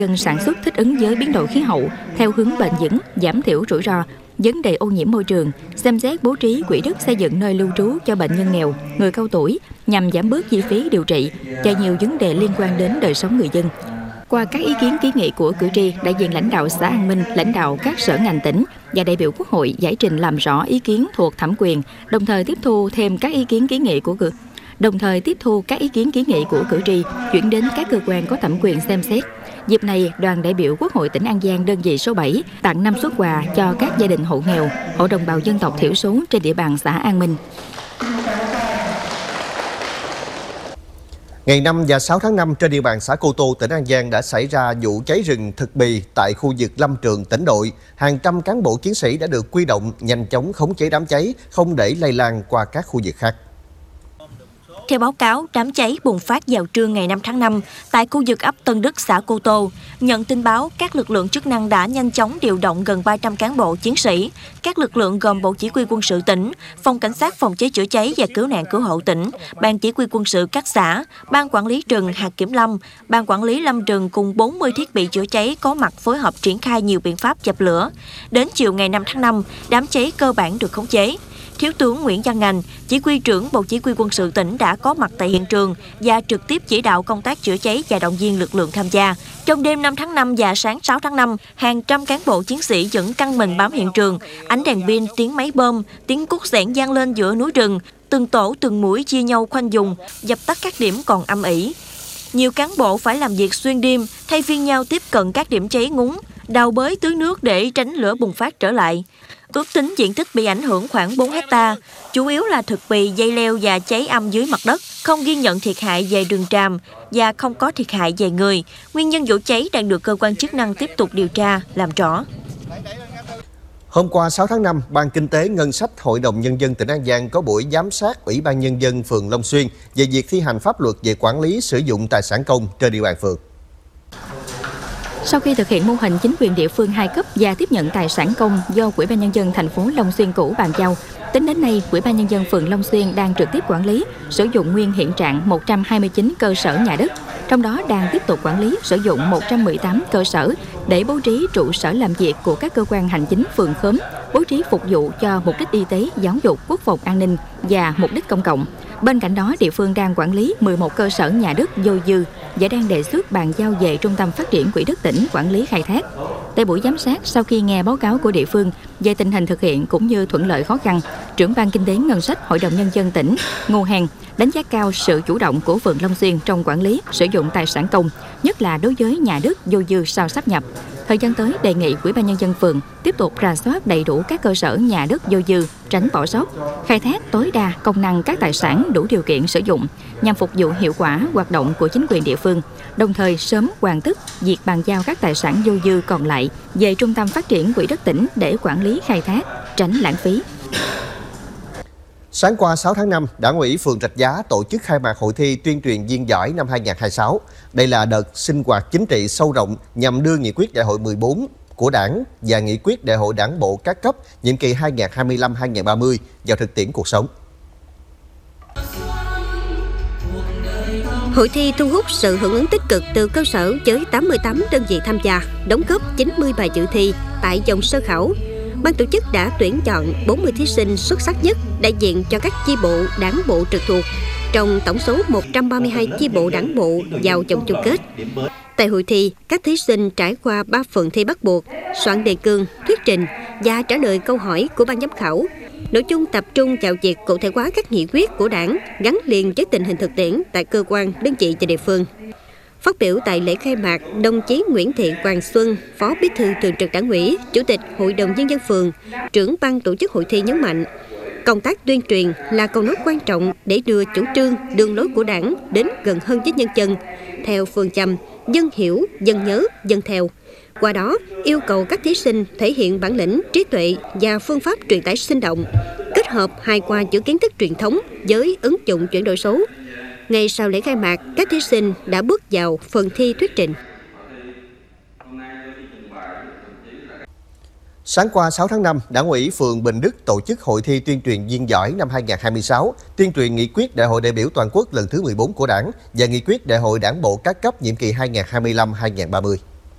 dân sản xuất thích ứng với biến đổi khí hậu theo hướng bền vững, giảm thiểu rủi ro, vấn đề ô nhiễm môi trường, xem xét bố trí quỹ đất xây dựng nơi lưu trú cho bệnh nhân nghèo, người cao tuổi nhằm giảm bớt chi phí điều trị và nhiều vấn đề liên quan đến đời sống người dân. Qua các ý kiến kiến nghị của cử tri, đại diện lãnh đạo xã An Minh, lãnh đạo các sở ngành tỉnh và đại biểu Quốc hội giải trình làm rõ ý kiến thuộc thẩm quyền, đồng thời tiếp thu các ý kiến kiến nghị của cử tri chuyển đến các cơ quan có thẩm quyền xem xét. Dịp này, đoàn đại biểu Quốc hội tỉnh An Giang đơn vị số 7 tặng 5 suất quà cho các gia đình hộ nghèo, hộ đồng bào dân tộc thiểu số trên địa bàn xã An Minh. Ngày 5 và 6 tháng 5 trên địa bàn xã Cô Tô, tỉnh An Giang đã xảy ra vụ cháy rừng thực bì tại khu vực lâm trường tỉnh đội. Hàng trăm cán bộ chiến sĩ đã được huy động nhanh chóng khống chế đám cháy, không để lây lan qua các khu vực khác. Theo báo cáo, đám cháy bùng phát vào trưa ngày 5 tháng 5 tại khu vực ấp Tân Đức, xã Cô Tô. Nhận tin báo, các lực lượng chức năng đã nhanh chóng điều động gần 300 cán bộ chiến sĩ. Các lực lượng gồm Bộ Chỉ huy Quân sự tỉnh, Phòng Cảnh sát Phòng cháy chữa cháy và Cứu nạn Cứu hộ tỉnh, Ban Chỉ huy Quân sự các xã, Ban Quản lý rừng hạt kiểm lâm, Ban Quản lý lâm rừng cùng 40 thiết bị chữa cháy có mặt phối hợp triển khai nhiều biện pháp dập lửa. Đến chiều ngày 5 tháng 5, đám cháy cơ bản được khống chế. Thiếu tướng Nguyễn Văn Ngành, Chỉ huy trưởng Bộ Chỉ huy Quân sự tỉnh đã có mặt tại hiện trường và trực tiếp chỉ đạo công tác chữa cháy và động viên lực lượng tham gia. Trong đêm 5 tháng 5 và sáng 6 tháng 5, hàng trăm cán bộ chiến sĩ vẫn căng mình bám hiện trường. Ánh đèn pin, tiếng máy bơm, tiếng cút xẻng vang lên giữa núi rừng. Từng tổ, từng mũi chia nhau khoanh vùng, dập tắt các điểm còn âm ỉ. Nhiều cán bộ phải làm việc xuyên đêm, thay phiên nhau tiếp cận các điểm cháy ngúng, đào bới tưới nước để tránh lửa bùng phát trở lại. Ước tính diện tích bị ảnh hưởng khoảng 4 hectare, chủ yếu là thực bì, dây leo và cháy âm dưới mặt đất, không ghi nhận thiệt hại về rừng tràm và không có thiệt hại về người. Nguyên nhân vụ cháy đang được cơ quan chức năng tiếp tục điều tra, làm rõ. Hôm qua 6 tháng 5, Ban Kinh tế Ngân sách Hội đồng Nhân dân tỉnh An Giang có buổi giám sát Ủy ban Nhân dân phường Long Xuyên về việc thi hành pháp luật về quản lý sử dụng tài sản công trên địa bàn phường. Sau khi thực hiện mô hình chính quyền địa phương 2 cấp và tiếp nhận tài sản công do Ủy ban Nhân dân thành phố Long Xuyên cũ bàn giao, tính đến nay, Ủy ban Nhân dân phường Long Xuyên đang trực tiếp quản lý, sử dụng nguyên hiện trạng 129 cơ sở nhà đất, trong đó đang tiếp tục quản lý, sử dụng 118 cơ sở để bố trí trụ sở làm việc của các cơ quan hành chính phường khóm, bố trí phục vụ cho mục đích y tế, giáo dục, quốc phòng an ninh và mục đích công cộng. Bên cạnh đó, địa phương đang quản lý 11 cơ sở nhà đất vô dư và đang đề xuất bàn giao về Trung tâm Phát triển Quỹ đất tỉnh quản lý khai thác. Tại buổi giám sát, sau khi nghe báo cáo của địa phương về tình hình thực hiện cũng như thuận lợi khó khăn, trưởng Ban Kinh tế Ngân sách Hội đồng Nhân dân tỉnh Ngô Hèn đánh giá cao sự chủ động của phường Long Xuyên trong quản lý, sử dụng tài sản công, nhất là đối với nhà đất vô dư sau sáp nhập. Thời gian tới, đề nghị Ủy ban Nhân dân phường tiếp tục rà soát đầy đủ các cơ sở nhà đất vô dư, tránh bỏ sót, khai thác tối đa công năng các tài sản đủ điều kiện sử dụng nhằm phục vụ hiệu quả hoạt động của chính quyền địa phương, đồng thời sớm hoàn tất việc bàn giao các tài sản vô dư còn lại về Trung tâm Phát triển Quỹ đất tỉnh để quản lý khai thác, tránh lãng phí. Sáng qua 6 tháng 5, Đảng ủy phường Rạch Giá tổ chức khai mạc hội thi tuyên truyền viên giỏi năm 2026. Đây là đợt sinh hoạt chính trị sâu rộng nhằm đưa nghị quyết đại hội 14 của Đảng và nghị quyết đại hội Đảng bộ các cấp nhiệm kỳ 2025-2030 vào thực tiễn cuộc sống. Hội thi thu hút sự hưởng ứng tích cực từ cơ sở với 88 đơn vị tham gia, đóng góp 90 bài dự thi tại vòng sơ khảo. Ban tổ chức đã tuyển chọn 40 thí sinh xuất sắc nhất đại diện cho các chi bộ, đảng bộ trực thuộc trong tổng số 132 chi bộ đảng bộ vào vòng chung kết. Tại hội thi, các thí sinh trải qua 3 phần thi bắt buộc, soạn đề cương, thuyết trình và trả lời câu hỏi của ban giám khảo. Nội dung tập trung vào việc cụ thể hóa các nghị quyết của Đảng gắn liền với tình hình thực tiễn tại cơ quan, đơn vị và địa phương. Phát biểu tại lễ khai mạc, đồng chí Nguyễn Thị Hoàng Xuân, Phó Bí thư Thường trực Đảng ủy, Chủ tịch Hội đồng Nhân dân phường, trưởng ban tổ chức hội thi nhấn mạnh, công tác tuyên truyền là cầu nối quan trọng để đưa chủ trương, đường lối của Đảng đến gần hơn với nhân dân, theo phương châm dân hiểu, dân nhớ, dân theo. Qua đó, yêu cầu các thí sinh thể hiện bản lĩnh, trí tuệ và phương pháp truyền tải sinh động, kết hợp hài hòa giữa kiến thức truyền thống với ứng dụng chuyển đổi số. Ngay sau lễ khai mạc, các thí sinh đã bước vào phần thi thuyết trình. Sáng qua 6 tháng 5, Đảng ủy phường Bình Đức tổ chức hội thi tuyên truyền viên giỏi năm 2026, tuyên truyền nghị quyết Đại hội đại biểu toàn quốc lần thứ 14 của Đảng và nghị quyết Đại hội Đảng bộ các cấp nhiệm kỳ 2025-2030.